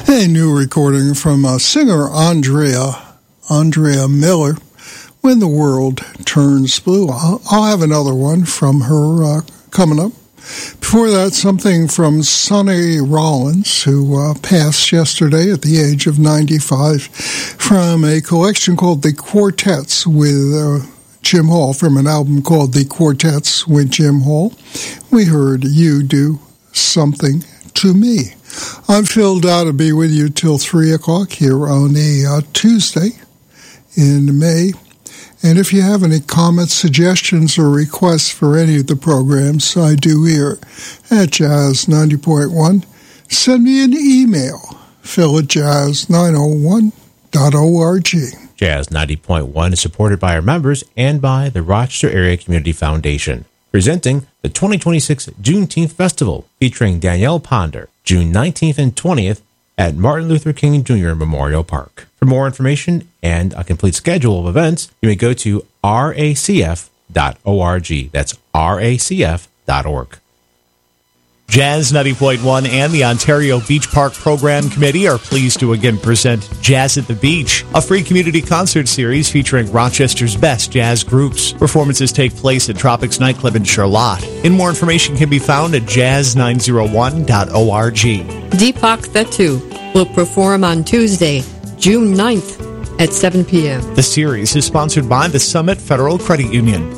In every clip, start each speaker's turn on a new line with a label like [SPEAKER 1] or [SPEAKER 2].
[SPEAKER 1] A new recording from singer Andrea Miller, When the World Turns Blue. I'll have another one from her coming up. Before that, something from Sonny Rollins, who passed yesterday at the age of 95, from a collection called The Quartets with Jim Hall, from an album called The Quartets with Jim Hall. We heard You Do Something to Me. I'm Phil Dodd to be with you till 3 o'clock here on a Tuesday in May. And if you have any comments, suggestions, or requests for any of the programs I do here at Jazz 90.1, send me an email, phil@jazz901.org.
[SPEAKER 2] Jazz 90.1 is supported by our members and by the Rochester Area Community Foundation, presenting the 2026 Juneteenth Festival featuring Danielle Ponder, June 19th and 20th at Martin Luther King Jr. Memorial Park. For more information and a complete schedule of events, you may go to racf.org. That's racf.org.
[SPEAKER 3] Jazz 90.1 and the Ontario Beach Park Program Committee are pleased to again present Jazz at the Beach, a free community concert series featuring Rochester's best jazz groups. Performances take place at Tropics Nightclub in Charlotte. And more information can be found at jazz901.org.
[SPEAKER 4] Deepak Thettu will perform on Tuesday, June 9th at 7 p.m.
[SPEAKER 3] The series is sponsored by the Summit Federal Credit Union.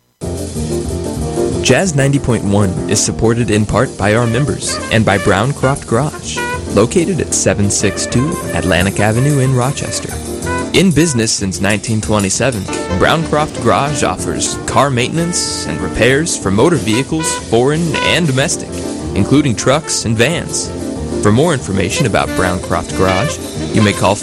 [SPEAKER 5] Jazz 90.1 is supported in part by our members and by Browncroft Garage, located at 762 Atlantic Avenue in Rochester. In business since 1927, Browncroft Garage offers car maintenance and repairs for motor vehicles, foreign and domestic, including trucks and vans. For more information about Browncroft Garage, you may call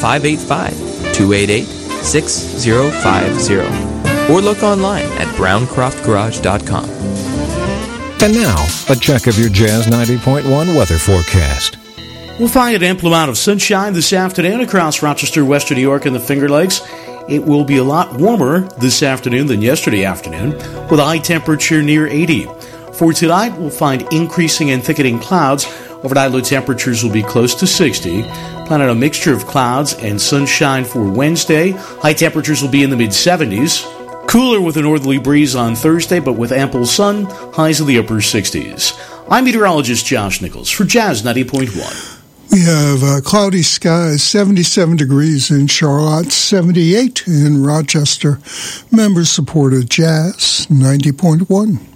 [SPEAKER 5] 585-288-6050 or look online at browncroftgarage.com.
[SPEAKER 6] And now, a check of your Jazz 90.1 weather forecast.
[SPEAKER 7] We'll find an ample amount of sunshine this afternoon across Rochester, Western New York, and the Finger Lakes. It will be a lot warmer this afternoon than yesterday afternoon, with a high temperature near 80. For tonight, we'll find increasing and thickening clouds. Overnight low temperatures will be close to 60. Plan on a mixture of clouds and sunshine for Wednesday. High temperatures will be in the mid-70s. Cooler with a northerly breeze on Thursday, but with ample sun, highs in the upper 60s. I'm meteorologist Josh Nichols for Jazz 90.1.
[SPEAKER 1] We have cloudy skies, 77 degrees in Charlotte, 78 in Rochester. Members supported Jazz 90.1.